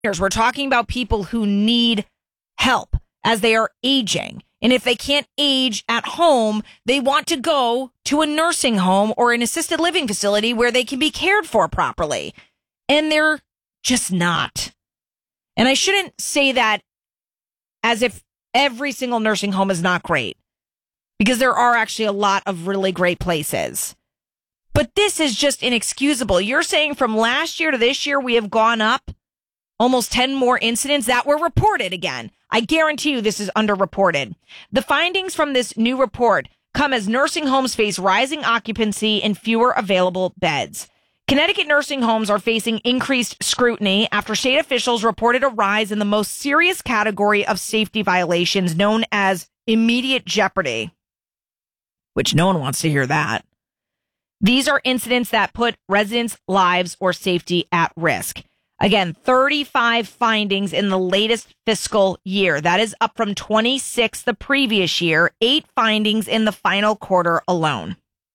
We're talking about people who need help as they are aging. And if they can't age at home, they want to go to a nursing home or an assisted living facility where they can be cared for properly. And they're just not. And I shouldn't say that as if every single nursing home is not great, because there are actually a lot of really great places. But this is just inexcusable. You're saying from last year to this year, we have gone up almost 10 more incidents that were reported again. I guarantee you this is underreported. The findings from this new report come as nursing homes face rising occupancy and fewer available beds. Connecticut nursing homes are facing increased scrutiny after state officials reported a rise in the most serious category of safety violations known as immediate jeopardy, which no one wants to hear that. These are incidents that put residents' lives or safety at risk. Again, 35 findings in the latest fiscal year. That is up from 26 the previous year, 8 findings in the final quarter alone.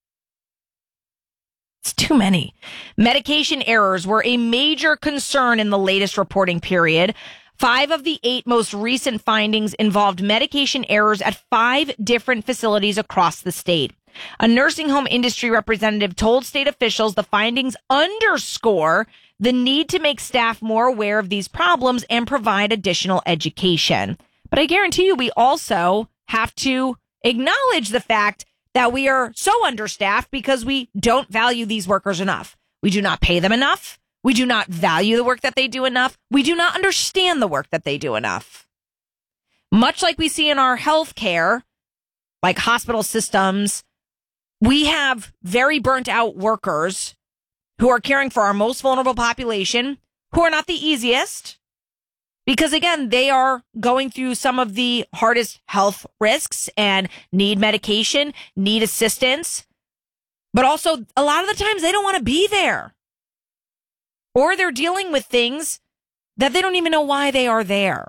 It's too many. Medication errors were a major concern in the latest reporting period. 5 of the 8 most recent findings involved medication errors at 5 different facilities across the state. A nursing home industry representative told state officials the findings underscore the need to make staff more aware of these problems and provide additional education. But I guarantee you, we also have to acknowledge the fact that we are so understaffed because we don't value these workers enough. We do not pay them enough. We do not value the work that they do enough. We do not understand the work that they do enough. Much like we see in our healthcare, like hospital systems, we have very burnt out workers who are caring for our most vulnerable population, who are not the easiest, because again, they are going through some of the hardest health risks and need medication, need assistance, but also a lot of the times they don't want to be there. Or they're dealing with things that they don't even know why they are there.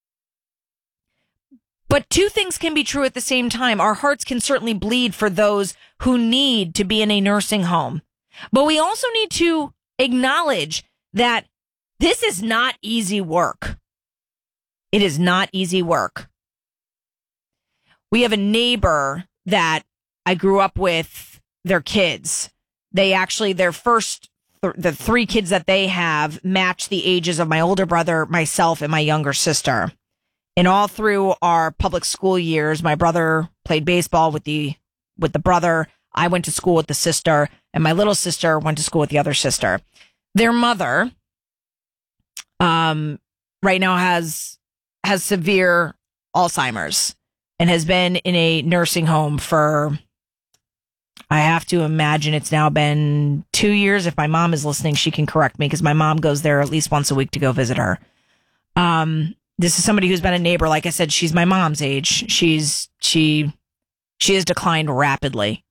But two things can be true at the same time. Our hearts can certainly bleed for those who need to be in a nursing home. But we also need to acknowledge that this is not easy work. It is not easy work. We have a neighbor that I grew up with, their kids. They actually, the 3 kids that they have match the ages of my older brother, myself, and my younger sister. And all through our public school years, my brother played baseball with the brother. I went to school with the sister, and my little sister went to school with the other sister. Their mother, right now has severe Alzheimer's and has been in a nursing home for, I have to imagine it's now been 2 years. If my mom is listening, she can correct me because my mom goes there at least once a week to go visit her. This is somebody who's been a neighbor. Like I said, she's my mom's age. She has declined rapidly.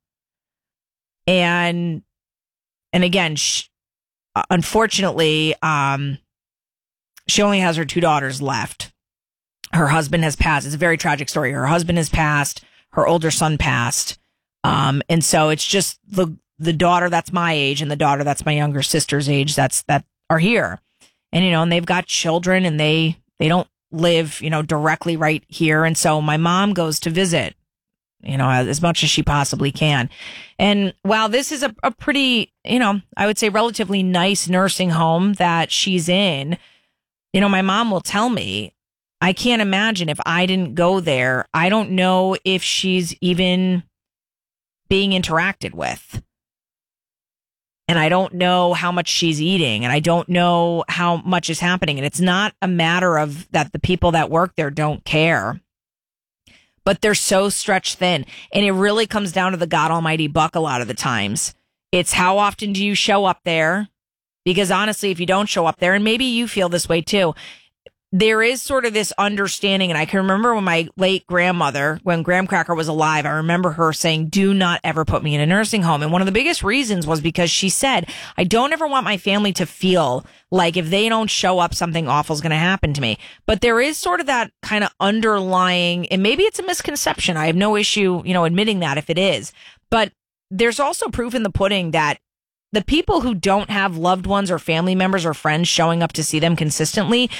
And again, unfortunately, she only has her 2 daughters left. Her husband has passed. It's a very tragic story. Her husband has passed. Her older son passed. And so it's just the daughter that's my age and the daughter that's my younger sister's age that are here. And, and they've got children and they don't live, directly right here. And so my mom goes to visit, as much as she possibly can. And while this is a pretty, I would say relatively nice nursing home that she's in, my mom will tell me, I can't imagine if I didn't go there. I don't know if she's even being interacted with. And I don't know how much she's eating, and I don't know how much is happening. And it's not a matter of that the people that work there don't care, but they're so stretched thin. And it really comes down to the God almighty buck a lot of the times. It's how often do you show up there? Because honestly, if you don't show up there, and maybe you feel this way too, there is sort of this understanding. And I can remember when my late grandmother, when Graham Cracker was alive, I remember her saying, do not ever put me in a nursing home. And one of the biggest reasons was because she said, I don't ever want my family to feel like if they don't show up, something awful is going to happen to me. But there is sort of that kind of underlying, and maybe it's a misconception. I have no issue, admitting that if it is. But there's also proof in the pudding that the people who don't have loved ones or family members or friends showing up to see them consistently,